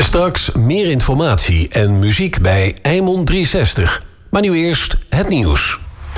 Straks meer informatie en muziek bij Eimond 360. Maar nu eerst het nieuws.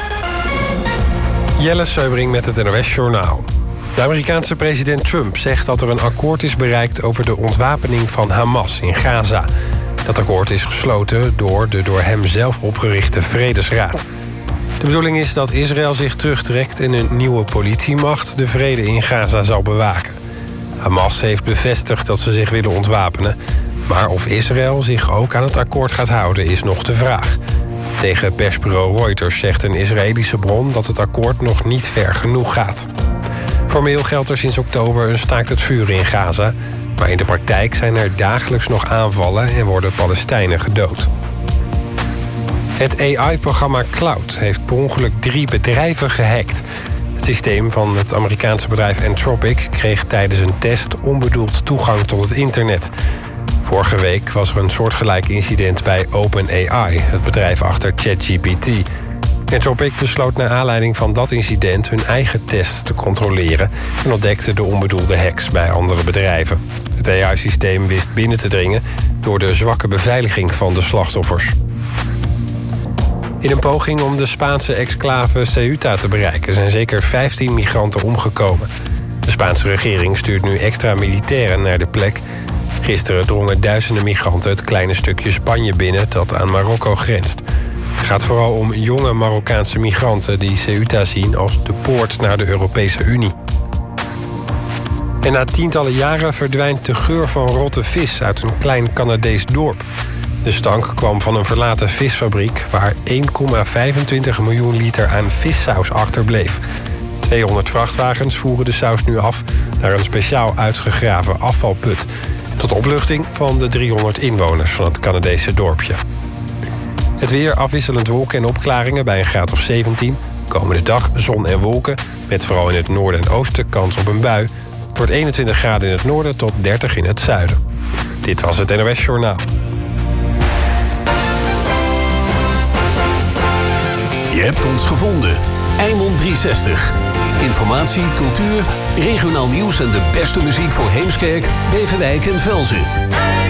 Jelle Seubring met het NOS-journaal. De Amerikaanse president Trump zegt dat er een akkoord is bereikt over de ontwapening van Hamas in Gaza. Dat akkoord is gesloten door de door hem zelf opgerichte Vredesraad. De bedoeling is dat Israël zich terugtrekt en een nieuwe politiemacht de vrede in Gaza zal bewaken. Hamas heeft bevestigd dat ze zich willen ontwapenen, maar of Israël zich ook aan het akkoord gaat houden is nog de vraag. Tegen persbureau Reuters zegt een Israëlische bron dat het akkoord nog niet ver genoeg gaat. Formeel geldt er sinds oktober een staakt het vuren in Gaza, maar in de praktijk zijn er dagelijks nog aanvallen en worden Palestijnen gedood. Het AI-programma Cloud heeft per ongeluk 3 bedrijven gehackt. Het systeem van het Amerikaanse bedrijf Anthropic kreeg tijdens een test onbedoeld toegang tot het internet. Vorige week was er een soortgelijk incident bij OpenAI, het bedrijf achter ChatGPT. Anthropic besloot naar aanleiding van dat incident hun eigen tests te controleren en ontdekte de onbedoelde hacks bij andere bedrijven. Het AI-systeem wist binnen te dringen door de zwakke beveiliging van de slachtoffers. In een poging om de Spaanse exclave Ceuta te bereiken zijn zeker 15 migranten omgekomen. De Spaanse regering stuurt nu extra militairen naar de plek. Gisteren drongen duizenden migranten het kleine stukje Spanje binnen dat aan Marokko grenst. Het gaat vooral om jonge Marokkaanse migranten die Ceuta zien als de poort naar de Europese Unie. En na tientallen jaren verdwijnt de geur van rotte vis uit een klein Canadees dorp. De stank kwam van een verlaten visfabriek waar 1,25 miljoen liter aan vissaus achterbleef. 200 vrachtwagens voeren de saus nu af naar een speciaal uitgegraven afvalput. Tot opluchting van de 300 inwoners van het Canadese dorpje. Het weer afwisselend wolken en opklaringen bij een graad of 17. Komende dag zon en wolken, met vooral in het noorden en oosten kans op een bui. Het wordt 21 graden in het noorden tot 30 in het zuiden. Dit was het NOS Journaal. Je hebt ons gevonden. Eimond 360. Informatie, cultuur, regionaal nieuws en de beste muziek voor Heemskerk, Beverwijk en Velzen.